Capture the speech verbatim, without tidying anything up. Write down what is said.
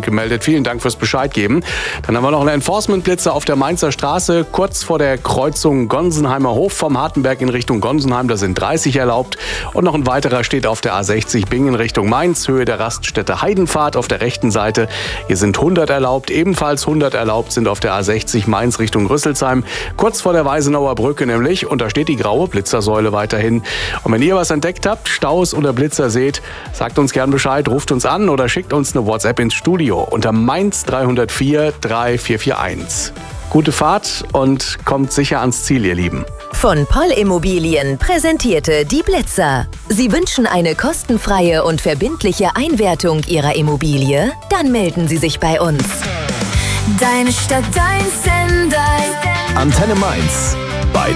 gemeldet. Vielen Dank fürs Bescheid geben. Dann haben wir noch einen Enforcement-Blitzer auf der Mainzer Straße, kurz vor der Kreuzung Gonsenheimer Hof vom Hartenberg in Richtung Gonsenheim. Da sind dreißig erlaubt. Und noch ein weiterer steht auf der A sechzig Bingen Richtung Mainz, Höhe der Raststätte Heidenpfad auf der rechten Seite. Hier sind hundert erlaubt. Ebenfalls hundert erlaubt sind auf der A sechzig Mainz Richtung Rüsselsheim, kurz vor der Weisenauer Brücke nämlich. Und da steht die graue Blitzersäule weiterhin. Und wenn ihr was entdeckt habt, Staus oder Blitzer seht, sagt uns gern Bescheid, ruft uns an oder schickt uns eine WhatsApp ins Studio unter Mainz drei null vier drei vier vier eins. Gute Fahrt und kommt sicher ans Ziel, ihr Lieben. Von Poll Immobilien präsentierte die Blitzer. Sie wünschen eine kostenfreie und verbindliche Einwertung Ihrer Immobilie? Dann melden Sie sich bei uns. Deine Stadt, dein Sender. Antenne Mainz. Bei